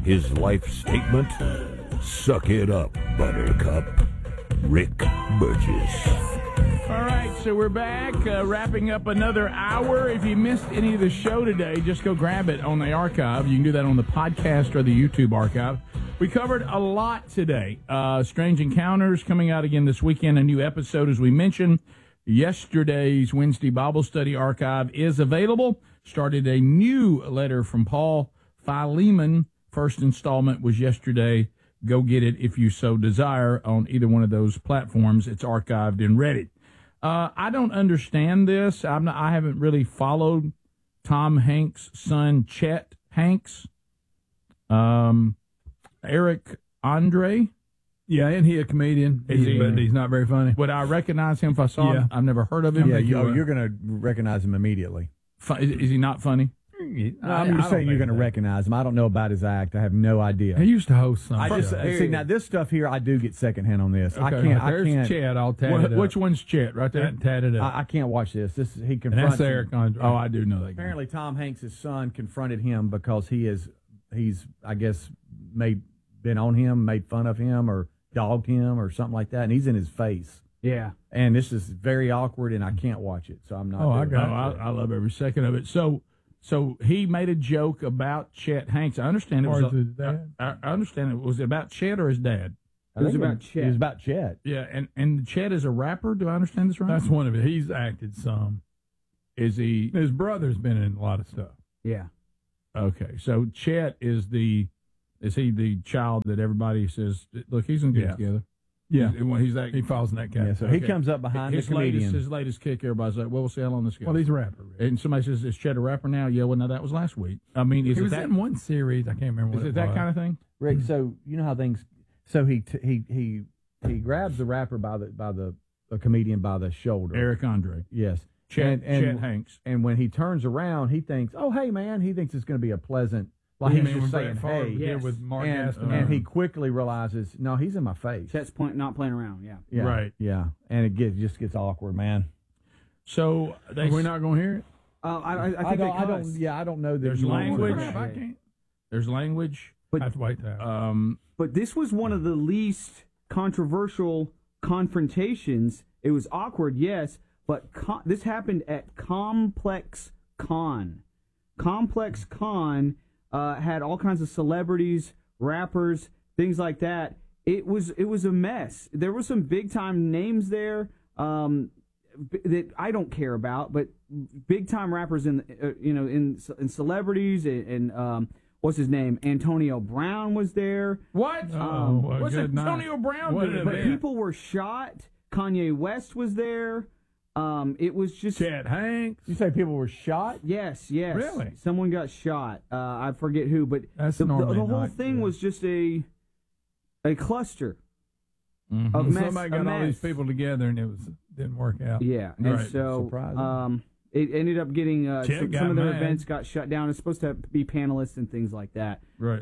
His life statement? Suck it up, Buttercup. Rick Burgess. All right, so we're back, wrapping up another hour. If you missed any of the show today, just go grab it on the archive. You can do that on the podcast or the YouTube archive. We covered a lot today. Strange Encounters coming out again this weekend, a new episode, as we mentioned. Yesterday's Wednesday Bible Study archive is available. Started a new letter from Paul Philemon. First installment was yesterday. Go get it if you so desire on either one of those platforms. It's archived and ready. I don't understand this. I haven't really followed Tom Hanks' son, Chet Hanks. Eric Andre. Yeah, isn't he a comedian? But he's not very funny. Would I recognize him if I saw him? I've never heard of him. Yeah, you're going to recognize him immediately. Is he not funny? I'm just saying you're going to recognize him. I don't know about his act. I have no idea. He used to host something. See, now this stuff here, I do get secondhand on this. Okay. I can't. Chet. I'll tat it up. Which one's Chet? Right there? Tat it up. I can't watch this. He confronts. And that's Eric Andre. Oh, I do know that guy. Apparently, Tom Hanks' son confronted him because he's I guess been on him, made fun of him, or dogged him, or something like that, and he's in his face. Yeah. And this is very awkward, and I can't watch it, so I'm not. I love every second of it. So he made a joke about Chet Hanks. I understand it was. I understand it was about Chet or his dad. It was about Chet. It was about Chet. Yeah, and Chet is a rapper. Do I understand this right? That's one of it. He's acted some. Is he? His brother's been in a lot of stuff. Yeah. Okay, so Chet is he the child that everybody says, look, he's going to get together? Yeah. He falls in that category. Yeah, so he comes up behind the comedian. His latest kick, everybody's like, well, we'll see how long this goes. Well, he's a rapper. Really. And somebody says, is Chet a rapper now? Yeah, well, no, that was last week. I mean, he was in one series. I can't remember what it was. Is it that kind of thing? Rick, so you know how things, so he grabs the rapper by the comedian by the shoulder. Eric Andre. Yes. Chet Hanks. And when he turns around, he thinks, oh, hey, man, he thinks it's going to be a pleasant, like he's just saying, hey. Yes. With Mark and he quickly realizes, no, he's in my face. Chet's not playing around, yeah. Right. Yeah, and it just gets awkward, man. So we're not going to hear it? I don't know. There's language. There's language. But, I have to wait that. But this was one of the least controversial confrontations. It was awkward, yes, but this happened at Complex Con. Complex Con had all kinds of celebrities, rappers, things like that. It was a mess. There were some big time names there that I don't care about, but big time rappers in celebrities and what's his name? Antonio Brown was there. What? What's Antonio Brown doing? But people were shot. Kanye West was there. It was just Chet Hanks. You say people were shot? Yes. Really? Someone got shot. I forget who, but that's the whole thing was just a cluster of mess. Somebody got all these people together, and it didn't work out. Yeah, and so it ended up getting some of their events got shut down. It's supposed to be panelists and things like that. Right.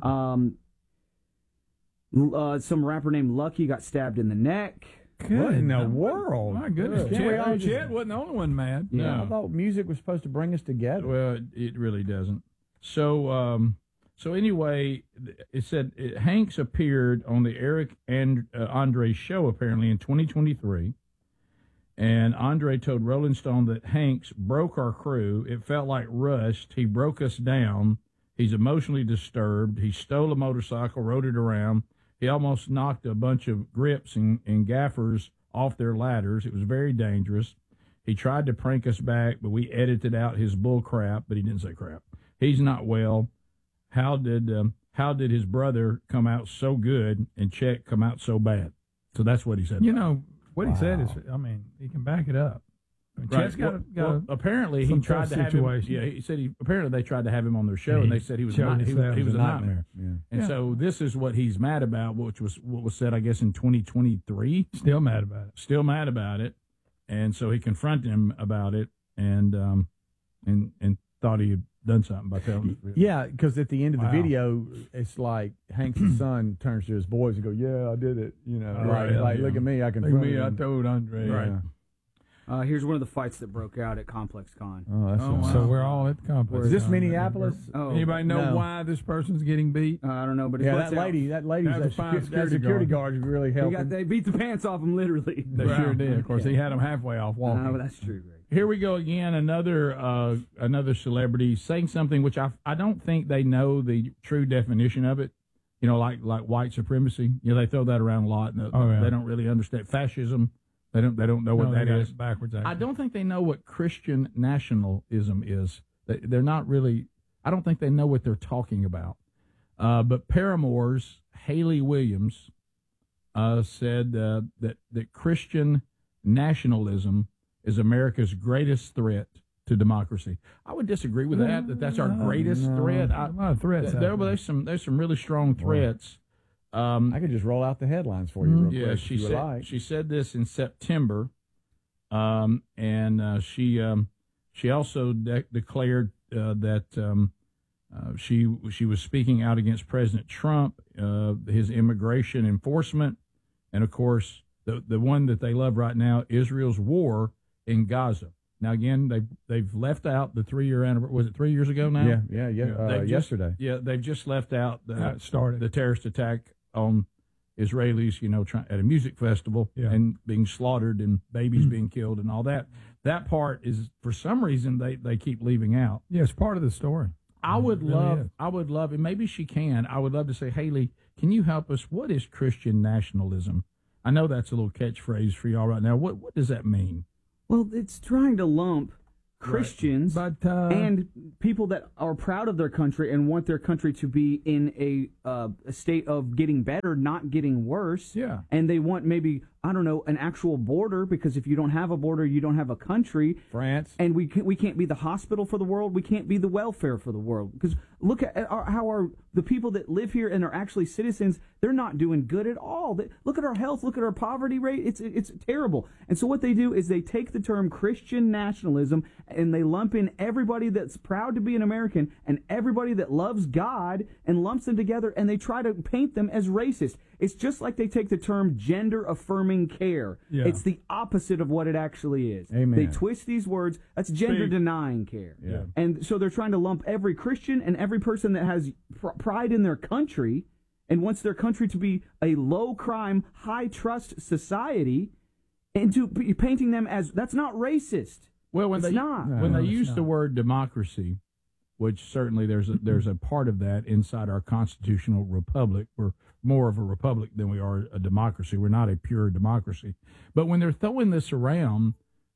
Some rapper named Lucky got stabbed in the neck. What in the world? My goodness. Chet wasn't the only one mad. Yeah. No. I thought music was supposed to bring us together. Well, it really doesn't. So anyway, it said Hanks appeared on the Eric and Andre show apparently in 2023. And Andre told Rolling Stone that Hanks broke our crew. It felt like rust. He broke us down. He's emotionally disturbed. He stole a motorcycle, rode it around. He almost knocked a bunch of grips and gaffers off their ladders. It was very dangerous. He tried to prank us back, but we edited out his bull crap, but he didn't say crap. He's not well. How did his brother come out so good and Chet come out so bad? So that's what he said. You know, what he said is, he can back it up. Chet's got apparently he tried to have him. Yeah, he said apparently they tried to have him on their show, and they said he was a nightmare. Yeah. And so this is what he's mad about, which was what was said, I guess, in 2023. Still mad about it. And so he confronted him about it, and thought he had done something by telling him. Yeah, because at the end of the video, it's like Hank's son turns to his boys and go, "Yeah, I did it." You know, look at me, I confronted him. I told Andre. Right. Here's one of the fights that broke out at Complex Con. Oh, that's wow. So we're all at the complex. Is this Con. Minneapolis? Oh, Anybody know No. why this person's getting beat? I don't know, but Yeah, it's that lady's That was fine that security security guard. guard's really helping. They beat the pants off him, literally. They sure did. Of course, he had him halfway off walking. Well, that's true, Greg. Here we go again. Another celebrity saying something which I don't think they know the true definition of it. You know, like white supremacy. You know, they throw that around a lot. And They don't really understand fascism. They don't know what that is. Backwards. I don't think they know what Christian nationalism is. They're not really. I don't think they know what they're talking about. But Paramore's Haley Williams said that Christian nationalism is America's greatest threat to democracy. I would disagree with that. That's our greatest threat. A lot of threats. There's some really strong threats. I could just roll out the headlines for you real Yeah, quick. she said this in September, and she also declared that she was speaking out against President Trump, his immigration enforcement, and of course the one that they love right now, Israel's war in Gaza. Now again, they've left out the 3-year anniversary. Was it 3 years ago now? Yeah. Yesterday. They've just left out the terrorist attack on Israelis, at a music festival and being slaughtered and babies being killed and all that. That part is, for some reason, they keep leaving out. Yeah, it's part of the story. I would love, and maybe she can. I would love to say, Haley, can you help us? What is Christian nationalism? I know that's a little catchphrase for y'all right now. What does that mean? Well, it's trying to lump Christians But and people that are proud of their country and want their country to be in a state of getting better, not getting worse. Yeah. And they want maybe, I don't know, an actual border, because if you don't have a border, you don't have a country. France. And we can't be the hospital for the world. We can't be the welfare for the world. Because look at how the people that live here and are actually citizens, they're not doing good at all. Look at our health. Look at our poverty rate. It's terrible. And so what they do is they take the term Christian nationalism and they lump in everybody that's proud to be an American and everybody that loves God and lumps them together, and they try to paint them as racist. It's just like they take the term gender-affirming care. Yeah. It's the opposite of what it actually is. Amen. They twist these words. That's gender-denying care. Yeah. And so they're trying to lump every Christian and every person that has pride in their country and wants their country to be a low-crime, high-trust society into painting them as, that's not racist. Well, when they use the word democracy, which certainly there's a part of that inside our constitutional republic. We're more of a republic than we are a democracy. We're not a pure democracy. But when they're throwing this around,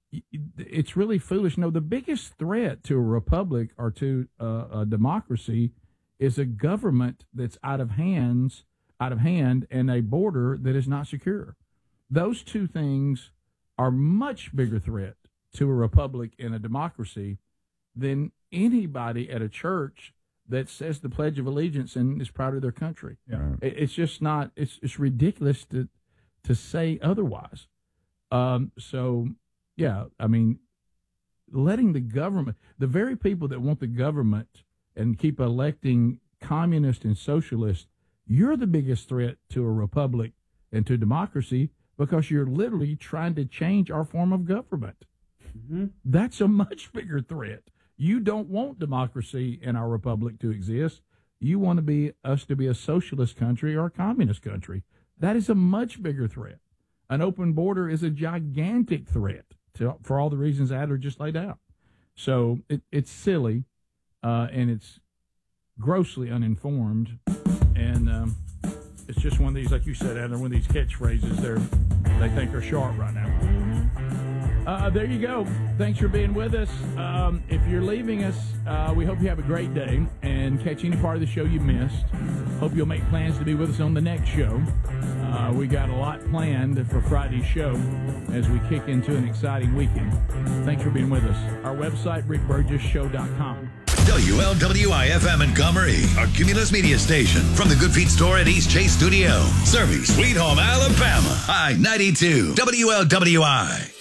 it's really foolish. No, the biggest threat to a republic or to a democracy is a government that's out of hand, and a border that is not secure. Those two things are much bigger threat to a republic and a democracy than anybody at a church that says the Pledge of Allegiance and is proud of their country. Yeah. It's just not. It's ridiculous to say otherwise. So yeah, I mean, letting the government, the very people that want the government and keep electing communists and socialists, you're the biggest threat to a republic and to democracy, because you're literally trying to change our form of government. Mm-hmm. That's a much bigger threat. You don't want democracy in our republic to exist. You want us to be a socialist country or a communist country. That is a much bigger threat. An open border is a gigantic threat for all the reasons Adler just laid out. So it's silly, and it's grossly uninformed, and it's just one of these, like you said, Adler, one of these catchphrases they think are sharp right now. There you go. Thanks for being with us. If you're leaving us, we hope you have a great day and catch any part of the show you missed. Hope you'll make plans to be with us on the next show. We got a lot planned for Friday's show as we kick into an exciting weekend. Thanks for being with us. Our website, rickburgessshow.com. WLWI-FM Montgomery, our Cumulus media station. From the Good Feet store at East Chase Studio. Serving Sweet Home, Alabama. I-92, WLWI.